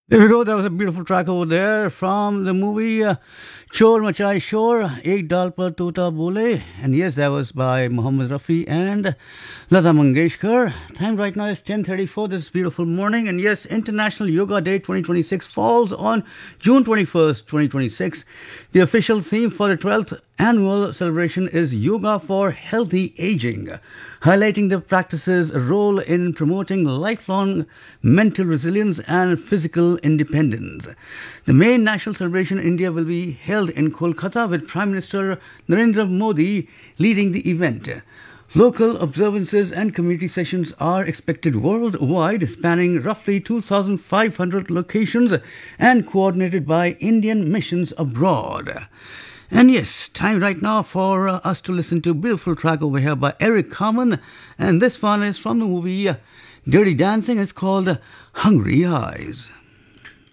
There we go. That was a beautiful track over there from the movie Chor Machai Shor, Ek Dal Par Tota Bole. And yes, that was by Mohammed Rafi and Lata Mangeshkar. Time right now is 10:34 this beautiful morning. And yes, International Yoga Day 2026 falls on June 21st, 2026. The official theme for the 12th annual celebration is Yoga for Healthy Aging, highlighting the practice's role in promoting lifelong mental resilience and physical independence. The main national celebration in India will be held in Kolkata with Prime Minister Narendra Modi leading the event. Local observances and community sessions are expected worldwide, spanning roughly 2,500 locations and coordinated by Indian missions abroad. And yes, time right now for us to listen to a beautiful track over here by Eric Carmen. And this one is from the movie Dirty Dancing. It's called Hungry Eyes.